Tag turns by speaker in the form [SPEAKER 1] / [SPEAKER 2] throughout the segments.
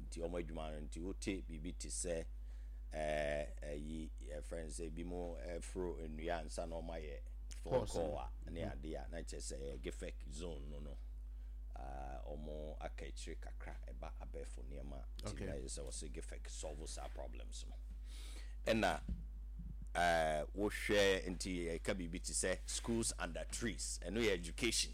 [SPEAKER 1] nti omo adwuma no nti wote bibi te se friends say bi mo fro enua ansa na omo ye phone call na ade a na che say gefek zone no omo akachire kakra eba abefo niema ti na say was gefek solve our problems no ena wo hwe nti ka bibi ti say schools under trees and we education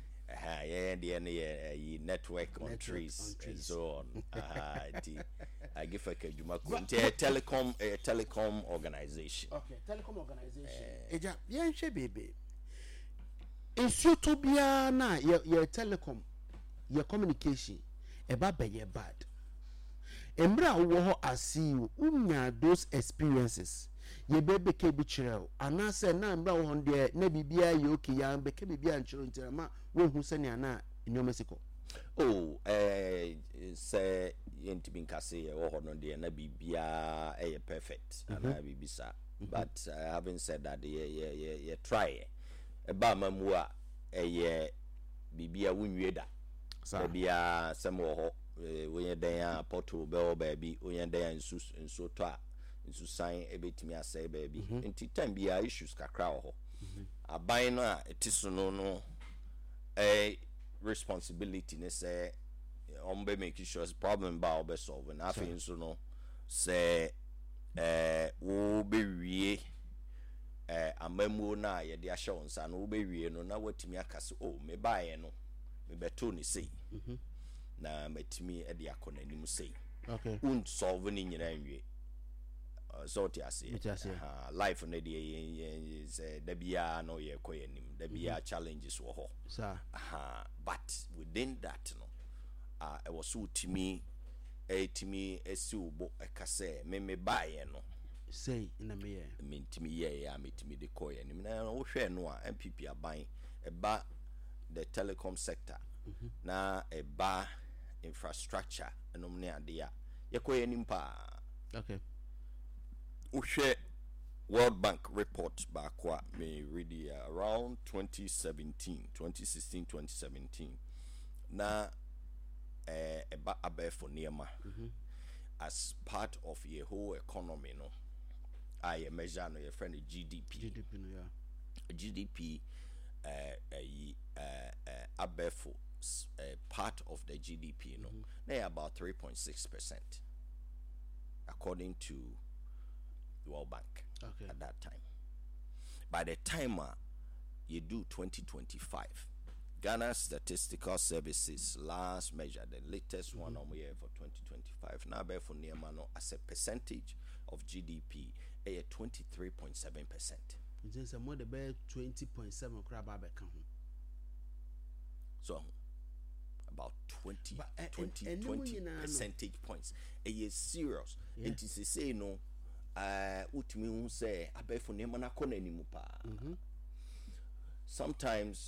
[SPEAKER 1] the network on trees and so on I give a kajuma telecom organization.
[SPEAKER 2] Okay, telecom organization. Eja yenhwe bebe ensu to bia na ye telecom ye communication eba beye bad emra wo ho asiu unya those experiences ye bebe ke bi kirel anase na emra wo de na bibia ye okay ya beke bibia nchiro ntirama wo hu se ne ana nyomesiko.
[SPEAKER 1] Say yenti bin kase ye wo ho no de na bibia perfect ana bibisa but having said that ye try eba mamu a bibia wunwie da bibia sem wo ho wonya dan a portal be o baabi wonya dan nsu to a nsu san ebetimi asai baabi nti time bia issues kakra wo ho aban no a etiso no responsibility ne say on be make sure problem ba o be solve na afi nso no say wo be wie amamu na ye de ahye wonsa no wo be wie no na watimi akase me baaye no me beto ni sei na matimi e de akọ nanim sei
[SPEAKER 2] okay
[SPEAKER 1] un solve ni nyina nwie so ti ase life no de say da bia no ye koyanim da bia challenges wo ho
[SPEAKER 2] sir
[SPEAKER 1] but within that no I was so timi esi ubo ekase me baaye no
[SPEAKER 2] say na me ye
[SPEAKER 1] mentimi ye metimi de koyanim na wo hwe no a MPP aban eba the telecom sector na eba infrastructure enom ne ade a ye koyanim pa.
[SPEAKER 2] Okay,
[SPEAKER 1] Ushe World Bank report back what me read around 2016-2017 na eba abefo niema as part of your whole economy no I measure no your friend GDP
[SPEAKER 2] no yeah
[SPEAKER 1] GDP abefo part of the GDP no they about 3.6% according to the World Bank at that time. By the time you do 2025, Ghana Statistical Services last measure, the latest one on here for 2025, now by for Niamano as a percentage of GDP, 23.7%.
[SPEAKER 2] It's more the 20.7 crab abekan.
[SPEAKER 1] So about 20 percentage points. It is serious. It is to say no. Utimi hu say abefo ne mana kona nimu pa sometimes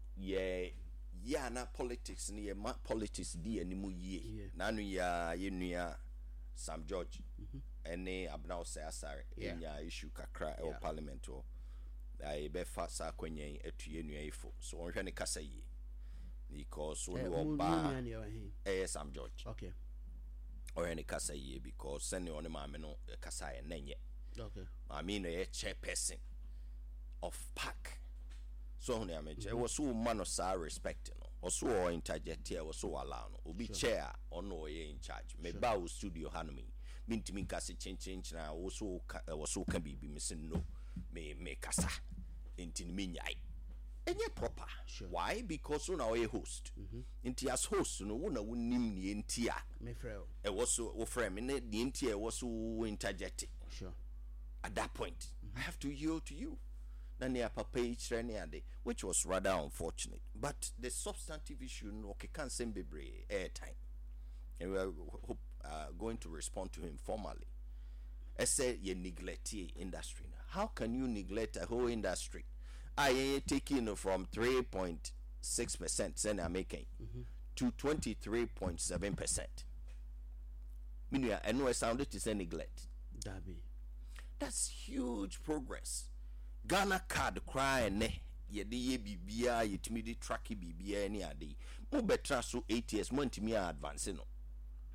[SPEAKER 1] na politics ni politics di animu yie nanu ya yenua Sam George ene abna say asare enya issue kakra e parliament o ai be fa sa kwenyen etu yenua ifo so onhwe ne kasa yie because we oba Sam George
[SPEAKER 2] okay
[SPEAKER 1] or any kasa ye because send on mama no kasa ye nenye.
[SPEAKER 2] Okay.
[SPEAKER 1] I mean a chairperson of PAC. So I mean was so man of sa respect no. Or so interject was so allow no. Obi chair or no ye in charge. Me bow studio hanumi. Mean to me kasa change na also was so can be missing no. Me kasa intin minyai. Enye proper.
[SPEAKER 2] Sure.
[SPEAKER 1] Why? Because una we host. Inti as host no una wonim ni entia.
[SPEAKER 2] Me frɛ.
[SPEAKER 1] E was so wo frɛ me ne the entia was so interject.
[SPEAKER 2] Sure.
[SPEAKER 1] At that point, I have to yield to you. Na ne papa ade, which was rather unfortunate. But the substantive issue no can send bebre airtime. And we are going to respond to him formally. I said you neglect the industry. How can you neglect a whole industry? I taking from 3.6% send I'm making to 23.7%. Meaning I know it sounded to say neglect. That's huge progress. Ghana card cry ne ye de bibia yetimi de track bibia ni ade. Mo betra so 8 years mo ntimi advance no.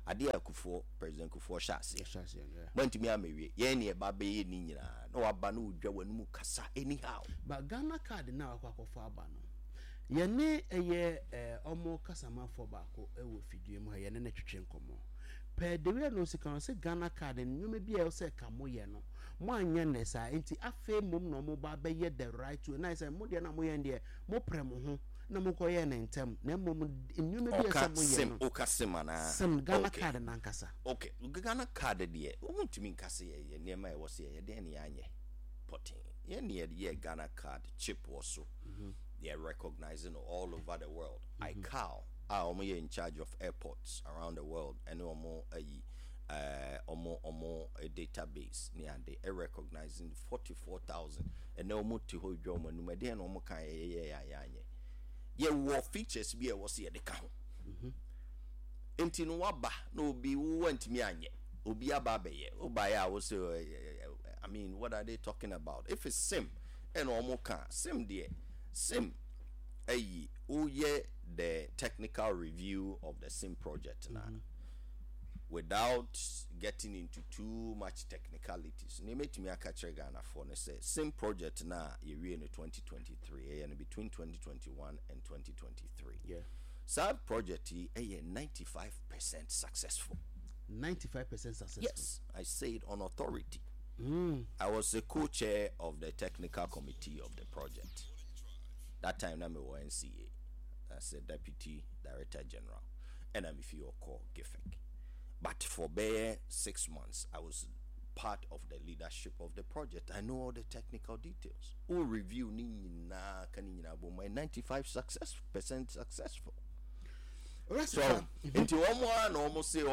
[SPEAKER 1] ade akufo president kufo shase
[SPEAKER 2] yeah.
[SPEAKER 1] bantimi amewie ye ne ba be ye ni nyina na waba na odwa wanum kasa anyhow
[SPEAKER 2] but Ghana card na akofo aba no ye ne eye omo kasama fo baako ewo fidue mu ha ye ne twetwe nkomo per the way no sikan say Ghana card nnwuma bi e say ka mo ye no mo anya ne sa enti afa mom no mo ba be ye the right way na say mo de na mo ye de mo pre mo ho na mo ko ye ne ntem na mom nnwuma bi e say mo ye no
[SPEAKER 1] okasema na
[SPEAKER 2] sim Ghana card na nkasa
[SPEAKER 1] okay Ghana card de o muntimi nkase ye ne ma e wo se ye de ne anye potin ye ne ye Ghana card chip also they're recognizing all over the world. ICAO are in charge of airports around the world, and a database near they are recognizing 44,000 and no more to hold your man. No, then no kind yeah, what features be a was here the count. Intin waba no be went me anye. Ubia babe ubaya was I mean, what are they talking about? If it's sim and almost sim dear. Sim the technical review of the sim project now without getting into too much technicalities. Ne met me a catch Ghana for ne say sim project now you in 2023 and between 2021 and 2023.
[SPEAKER 2] Yeah.
[SPEAKER 1] Sad project 95% successful.
[SPEAKER 2] 95% successful.
[SPEAKER 1] Yes, I say it on authority. I was the co-chair of the technical committee of the project. That time I'm a NCA as a deputy director general, and I'm if you call GIFEC. But for bare 6 months, I was part of the leadership of the project. I know all the technical details. Who review na kanina my 95% successful. So into one almost say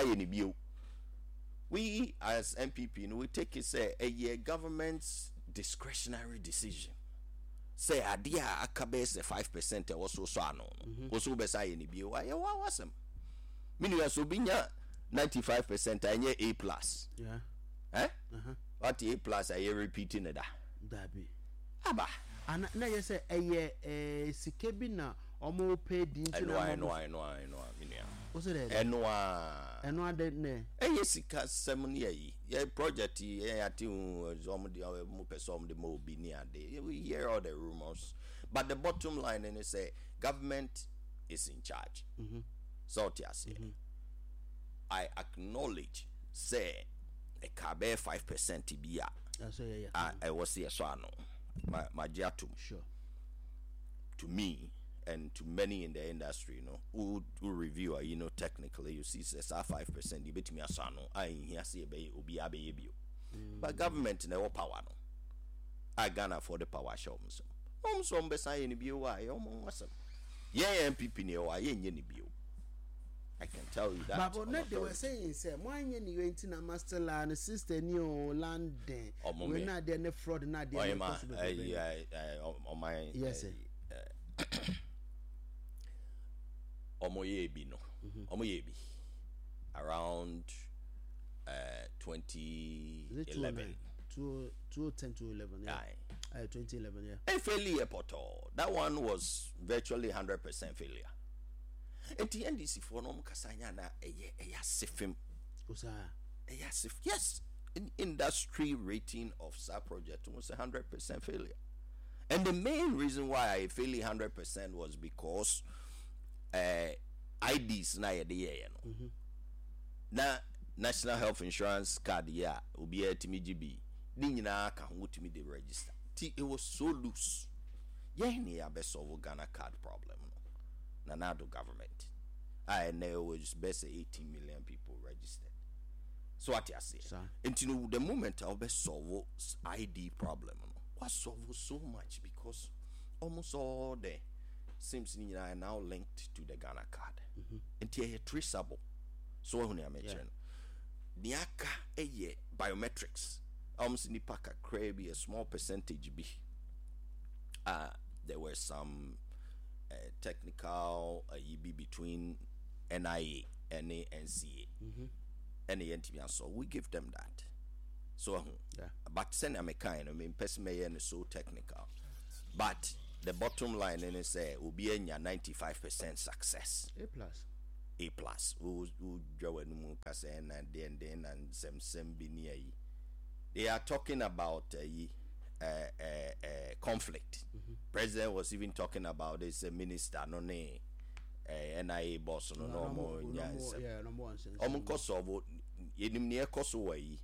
[SPEAKER 1] we as MPP, we take it say a government's discretionary decision. Say idea akabes 5% e was so ano also be say ni bio why wasem mini so binya 95% anye A+.
[SPEAKER 2] Yeah.
[SPEAKER 1] What A+ are you repeating that
[SPEAKER 2] be
[SPEAKER 1] aba
[SPEAKER 2] ana na ye say sike bi na omo pay di nti na
[SPEAKER 1] I know mini
[SPEAKER 2] what's it
[SPEAKER 1] eno
[SPEAKER 2] ade ne
[SPEAKER 1] sika sem ne ye project ye ati some de mo person de mo bi ni ade we hear all the rumors but the bottom line is say government is in charge. So I acknowledge say a cabe 5% bia I was here so ano my
[SPEAKER 2] sure
[SPEAKER 1] to me and to many in the industry, you know, who review, you know, technically, you see, says 5%, you bet me a son, I hear say, be a baby. But government never power, no. I gonna for the power show. So, beside any BOI, almost. Yeah, MPP near I ain't any BO. I can tell you that.
[SPEAKER 2] But what they were saying, sir, why you ain't in a master land, sister, new land, we're not there, no fraud, not there.
[SPEAKER 1] On my,
[SPEAKER 2] yes,
[SPEAKER 1] Omoyebi no. Omoyebi around 2011
[SPEAKER 2] 2010 to 11 yeah. 2011 yeah.
[SPEAKER 1] And failure poto. That one was virtually 100% failure. And the NDC for no kasanya na sifim. Yes. In industry rating of SAP project was 100% failure. And the main reason why I failed 100% was because IDs na ye de no. Na National Health Insurance card ya obi atimi GB. Ni nyina ka ho timi de register. It was so loose. Ye ni ya be solve Ghana card problem no. Na do government. I know was best 18 million people registered. So what you say? Until the moment I'll be solve ID problem no. What solve so much because almost all the SIMs are now linked to the Ghana card. And they are traceable. So when I mention Niaka eye biometrics. Almost in the pack be a small percentage be. There were some technical EB between NIA and NCA and the NTB, so we give them that. So but send them a kind, I mean person may so technical. But the bottom line in say will be a 95% success.
[SPEAKER 2] A+.
[SPEAKER 1] A+. Who Joanum Kasen and then and some Binia. They are talking about conflict. President was even talking about this minister, no name. NIA boss no more koso yenim ne koso wayi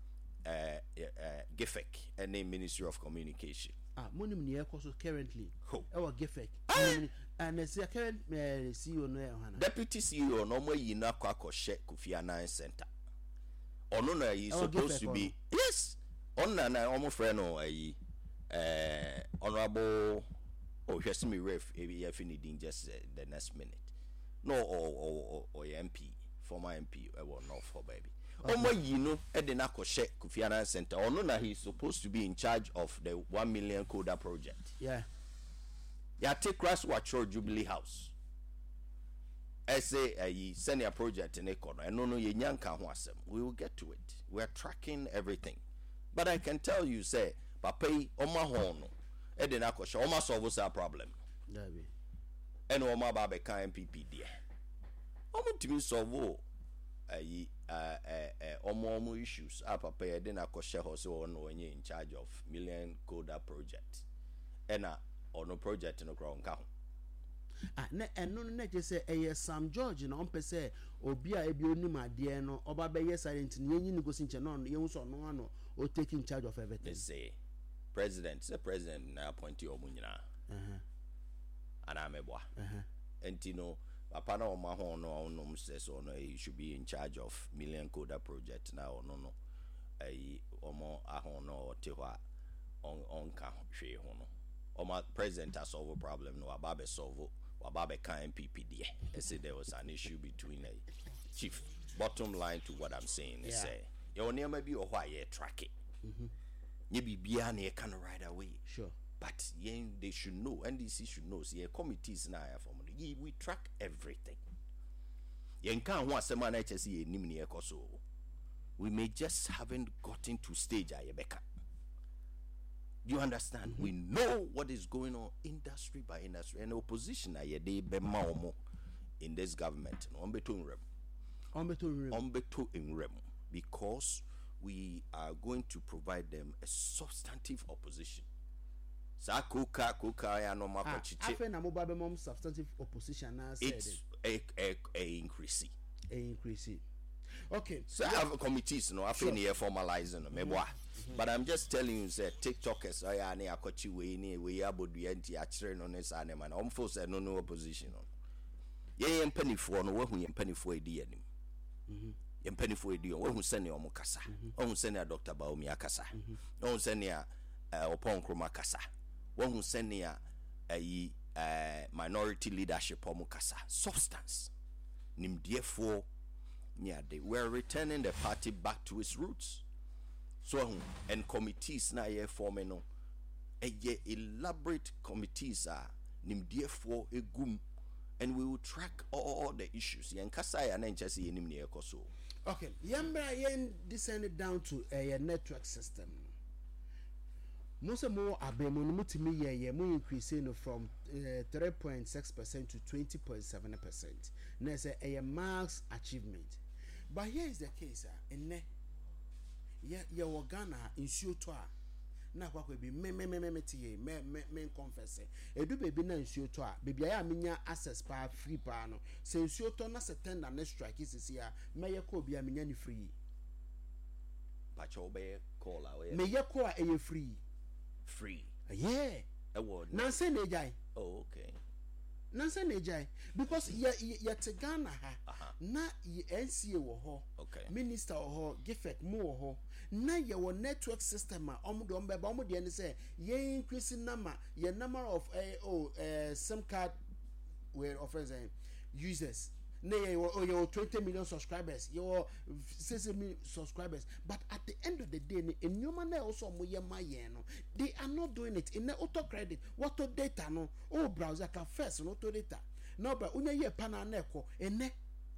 [SPEAKER 1] GIFEC and Ministry of Communication
[SPEAKER 2] monim ne koso currently our GIFEC and as the current CEO no Hana
[SPEAKER 1] deputy CEO no more yi na kwakoshe Kofi Annan Center ono na yi supposed to be yes on na omo friend no ayi honorable Hwesimi ref if you need just the next minute. No or MP, former MP, I will not for baby. You know, Edenako Shek Kofi Annan Center. Or no, he's supposed to be in charge of the 1 million Koda project.
[SPEAKER 2] Yeah.
[SPEAKER 1] Yeah, take Craswatch Jubilee House. I say a senior project in Econo. And no, ye nyanka wasem. We will get to it. We are tracking everything. But I can tell you, say, Pape Omahono. Edenako Shek, Oma solves our problem. And Oma Babeka MPP dear. Omo to me solve omo issues. Papa Edenako Shek also on in charge of million Koda project. And no project no ground count.
[SPEAKER 2] And no just say Sam George no on say obi a ebi oni ma de no oba be yes silent ni yin negotiation no yin so no no o taking charge of everything.
[SPEAKER 1] They say president na appoint you omunyina. Ana meboa. And you know papa na o ma ho no says so no he should be in charge of million Koda project now no omo ahon no te hwa on ka hwe ho no. Oma president has solved a problem no ababe solve wababe ka MPP there. I say there was an issue between a chief. Bottom line to what I'm saying is say your name may be or why you track it. You be beyond you can right away.
[SPEAKER 2] Sure.
[SPEAKER 1] But they should know, NDC should know. See, committees now for we track everything. You can't want someone HSE nimni ekoso. We may just haven't gotten to stage ayebeka. You understand? We know what is going on industry by industry and opposition in this government. Because we are going to provide them a substantive opposition.
[SPEAKER 2] Substantive opposition.
[SPEAKER 1] It's a increase.
[SPEAKER 2] Okay.
[SPEAKER 1] So I have committees, no, I feel near formalizing them. But I'm just telling you, that TikTokers, I ne akochi we about the anti actually on this animal. Force no opposition on. Ye penny for no who penny for a dear. Yen penny for a dear, who send your mokasa, who send a Dr. Baomi Akasa, who send ya upon Chromakasa, one who send ya a minority leadership omukasa substance. Nim therefore, we're returning the party back to its roots. So and committees na ye forming no elaborate committees are nim therefore a gum and we will track all the issues yen kasa ya na nchese nim ne ekoso.
[SPEAKER 2] Okay, yambra yen descended down to a network system. Most more abemo no mutimi ye mo increase no from 3.6% to 20.7%. Na say a marks achievement. But here is the case in ya Ghana insuo to a na kwa be me confess edu baby na insuo to a baby ya menya access pa free pa no se insuo to na se tender na strike is ya me ye ko bia menya ni free
[SPEAKER 1] pa cho be call away
[SPEAKER 2] me ye ko a free yeah na se na jai.
[SPEAKER 1] Oh okay.
[SPEAKER 2] Nansa nejai because ya te Ghana ha na NCA wo ho
[SPEAKER 1] okay. Minister
[SPEAKER 2] wo ho GIFEC mo wo ho na ye wo network system a omdo ombeba omdo ene say ye increase number of SIM card where offers users na ye 20 million subscribers your 60 million subscribers but at the end of the day in human na also mo ye maye no they are not doing it in the auto credit what to data no browser can first no to data no but unya ye pana na ekọ ene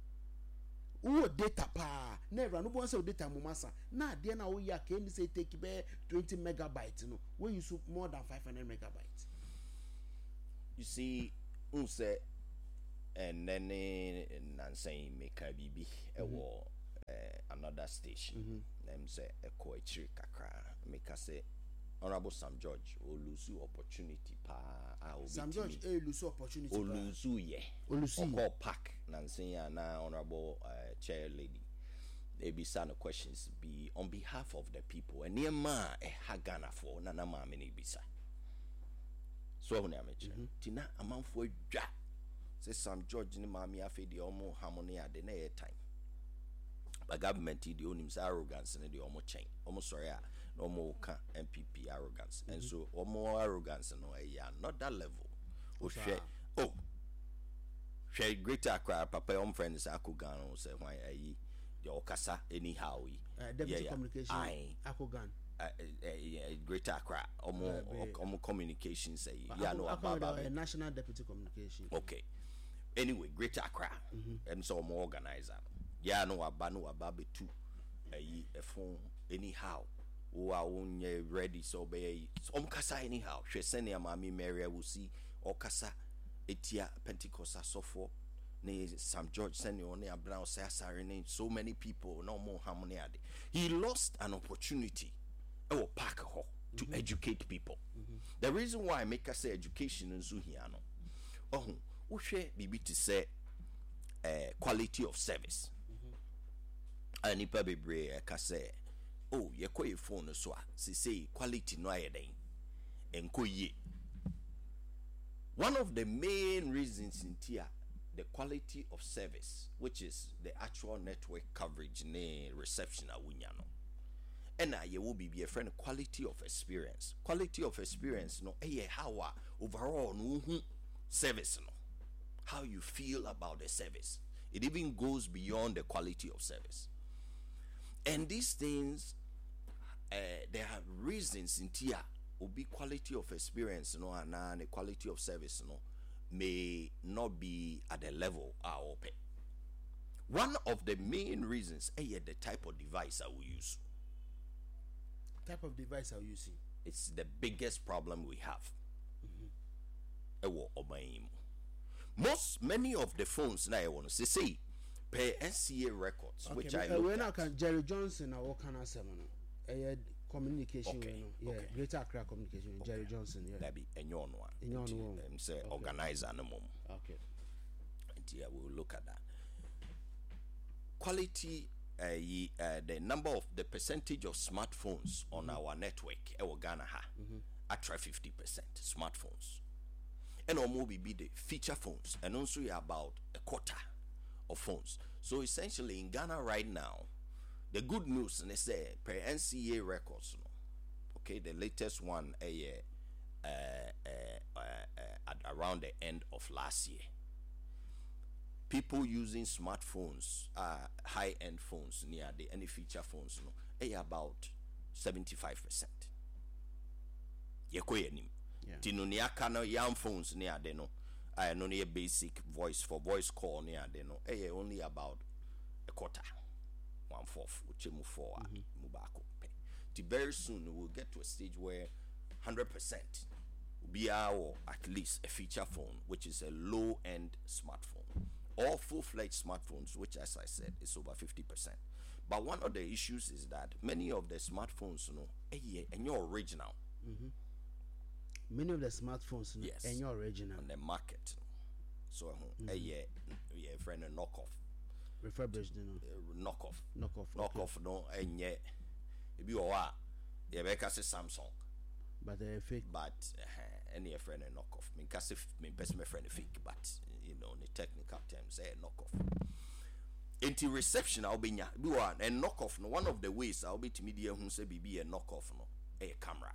[SPEAKER 2] data pa na no bon say data mo masa na de na wo ya ka ni say take be 20 megabytes no we use more than 500 megabytes.
[SPEAKER 1] You see say and then Nancy make a BB a war another station. Them say a coaching kakra make us say Honorable Sam George will lose opportunity pa
[SPEAKER 2] Sam George lose opportunity
[SPEAKER 1] or lose ye or pack Nancy and Honorable Chair Lady. They be some questions be on behalf of the people and near ma hagana for nana ma mini bisa. So when I mention Tina a month for ja say Sam George ni mami afe the omo harmony at the near time. But government the own him's arrogance and the omo chain. Almost sorry no more MPP arrogance. And so more arrogance no not that level. Oh share greater Accra papa friends Akugano say why the Okasa anyhow
[SPEAKER 2] deputy communication Akogan
[SPEAKER 1] Greater Accra omo communication say no
[SPEAKER 2] about national deputy communication.
[SPEAKER 1] Okay, anyway Greater Accra and so more organizer no ababe too a phone anyhow ready so be kasa anyhow she send ya mami Mary will see Okasa etia Pentecost sofo Sam George senior on a brown so many people no more harmony. He lost an opportunity to educate people. The reason why I make us say education in Zuhiano, we share bibi to say quality of service. And if I can say, oh, you call your phone so say quality no ayedin and ye. One of the main reasons in Tia. The quality of service, which is the actual network coverage, ne reception awunyano. And you will be a friend quality of experience. Quality of experience, no, how overall no service, no, how you feel about the service. It even goes beyond the quality of service. And these things, there are reasons in Tia will be quality of experience, no, and the quality of service, no. May not be at the level I open. One of the main reasons is the type of device I will use.
[SPEAKER 2] Type of device are you using?
[SPEAKER 1] It's the biggest problem we have. Many of the phones now I want to say per NCA records, okay, which I
[SPEAKER 2] when I can Jerry Johnson or what can I say? Communication, Greater Accra communication. Jerry Johnson,
[SPEAKER 1] that be a new one. Say organizer and
[SPEAKER 2] okay.
[SPEAKER 1] And here we will look at that. Quality, the number of the percentage of smartphones on our network, Ghana at 50% smartphones, and or be the feature phones, and also about a quarter of phones. So essentially, in Ghana right now. The good news, and they say per NCA records, okay, the latest one at around the end of last year. People using smartphones, high-end phones, near the any feature phones, about 75%. Tinuniaka no young phones near the no, I know a basic voice for voice call near the no, only about a quarter. 1/4 which move forward mubako very soon we'll get to a stage where 100% will be our at least a feature phone, which is a low-end smartphone, or full-fledged smartphones, which as I said is over 50%. But one of the issues is that many of the smartphones and your original
[SPEAKER 2] many of the smartphones
[SPEAKER 1] yes,
[SPEAKER 2] and your original
[SPEAKER 1] on the market, so friend a knockoff
[SPEAKER 2] refurbished,
[SPEAKER 1] knockoff no and yet if you are say Samsung
[SPEAKER 2] but they're fake,
[SPEAKER 1] but any friend a knockoff me case me person my friend fake, but you know the technical terms say knockoff into reception I'll be one and knockoff no one of the ways I'll be to media who say be a knockoff no a camera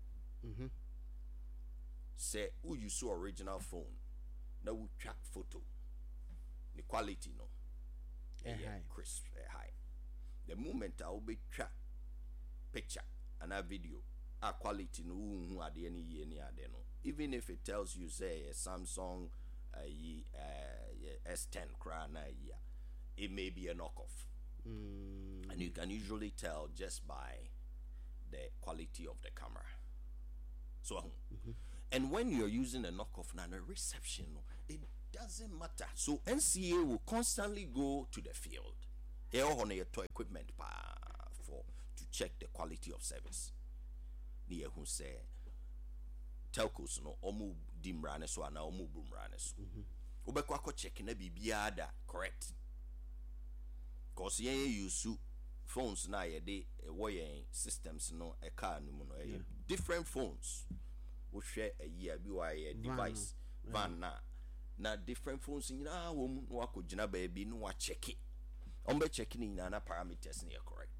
[SPEAKER 1] say who you saw original phone now we track photo the quality no crisp high. The moment I will be track picture and a video a quality no who are the any no, even if it tells you say a Samsung S10 crown it may be a knockoff, and you can usually tell just by the quality of the camera. So and when you're using a knockoff now, the reception it doesn't matter. So NCA will constantly go to the field. They all on to equipment to check the quality of service. Near who say telcos no omu dimrane so ana omu bumrane so. Ubekwa check na bibiada correct. Cause ye use phones na ye de systems no e car no no different phones. We share a year BY device van na different phones in na wo wako jina baby no wa check it. Ombe checking na parameters na correct.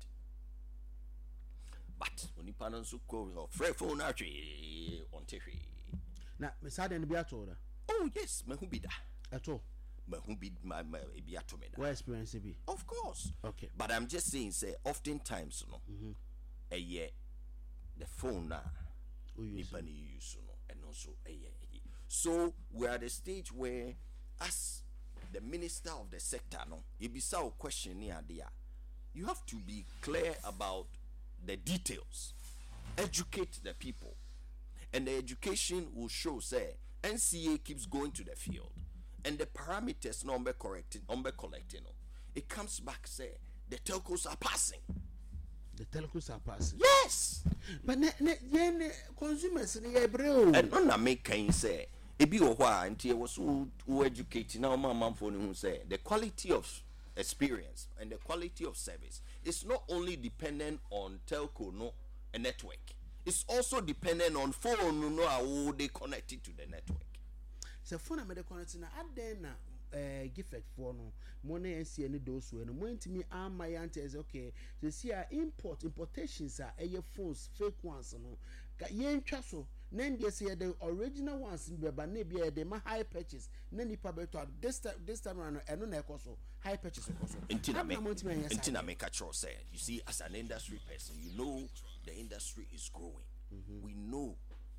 [SPEAKER 1] But when you pan on so call free phone actually on TV.
[SPEAKER 2] Na me sad and be at order.
[SPEAKER 1] Oh yes, me who be that
[SPEAKER 2] at all.
[SPEAKER 1] Me who be my be at me.
[SPEAKER 2] What experience be?
[SPEAKER 1] Of course.
[SPEAKER 2] Okay.
[SPEAKER 1] But I'm just saying, say, oftentimes, no, a year the phone na nipani use no, and also a year. So we are at the stage where, as the minister of the sector, no, you be so question here, you have to be clear about the details, educate the people, and the education will show say NCA keeps going to the field, and the parameters no be collecting, no, it comes back say the telcos are passing.
[SPEAKER 2] The telcos are passing.
[SPEAKER 1] Yes,
[SPEAKER 2] but consumers and
[SPEAKER 1] on a make can say it be a while until was who educating now my phone who say the quality of experience and the quality of service is not only dependent on telco no a network, it's also dependent on phone no how they connected to the network.
[SPEAKER 2] So phone am connecting at then gift for no money and see any those when when to me my auntie is okay. So see importations are phones fake ones no yen so then they say the original ones but maybe they ma high purchase then nipa beto this time around and no so high purchase also
[SPEAKER 1] intina make a choice say you see as an industry person you know the industry is growing. We know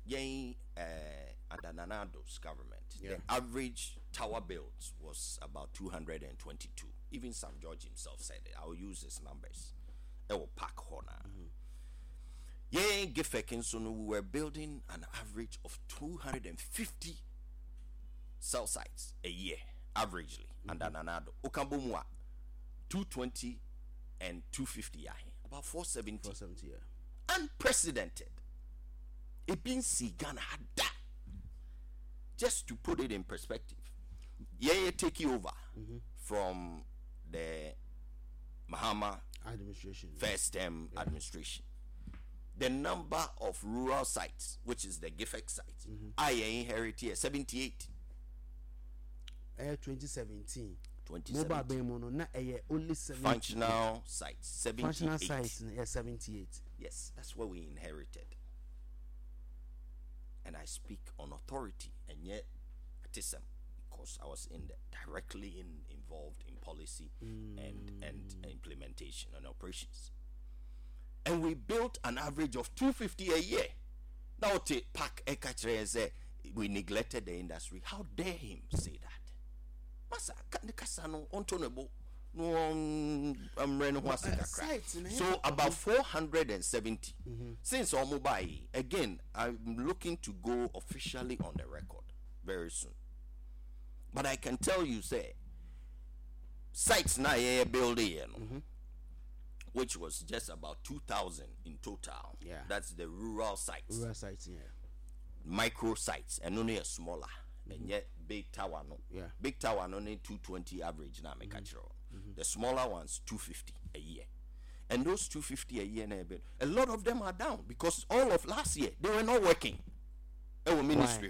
[SPEAKER 1] under Nanado's government the average tower builds was about 222. Even Sam George himself said it. I'll use his numbers. It will pack Hona. We were building an average of 250 cell sites a year, averagely, under Nanado. Okambumwa, 220 and 250, about 470.
[SPEAKER 2] 470, yeah.
[SPEAKER 1] Unprecedented. It been Ghana had that. Just to put it in perspective, take you over from the Mahama
[SPEAKER 2] administration,
[SPEAKER 1] first term administration. The number of rural sites, which is the GIFEC sites, I inherited 78.
[SPEAKER 2] 2017.
[SPEAKER 1] Mobile
[SPEAKER 2] na only 70.
[SPEAKER 1] Functional sites, 78.
[SPEAKER 2] Functional sites, 78.
[SPEAKER 1] Yes, that's what we inherited. And I speak on authority, and yet autism, because I was directly involved in policy and implementation and operations. And we built an average of 250 a year. Now to pack Ekatre and say we neglected the industry. How dare him say that? Masa kasano ontonable so about 470 since our mobile. Again, I'm looking to go officially on the record very soon. But I can tell you, say, sites na building, which was just about 2,000 in total.
[SPEAKER 2] Yeah, that's
[SPEAKER 1] the rural sites.
[SPEAKER 2] Rural sites, yeah.
[SPEAKER 1] Micro sites and only a smaller, and yet big tower no.
[SPEAKER 2] Yeah,
[SPEAKER 1] big tower only 220 average now. The smaller ones 250 a year, and those 250 a year, a lot of them are down because all of last year they were not working. Our ministry,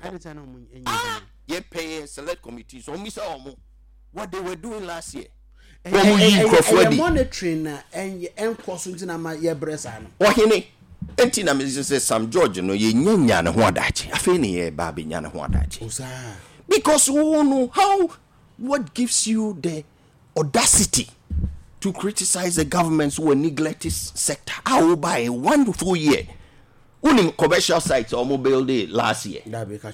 [SPEAKER 1] pay select committees. What they were doing last year.
[SPEAKER 2] Monitoring and crossing my yebresa.
[SPEAKER 1] Entina me say Sam George no ye nya na ho adachi afi ne ye ba be nya na ho adachi because who know how what gives you the audacity to criticize the governments who neglect this sector. How by a wonderful year unim commercial sites or mobile day last year